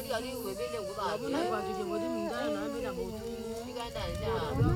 어디 어디 왜 빌려 오다. 라분해 봐주지 어디 문제야 나 비라 못. 시간 다 이제.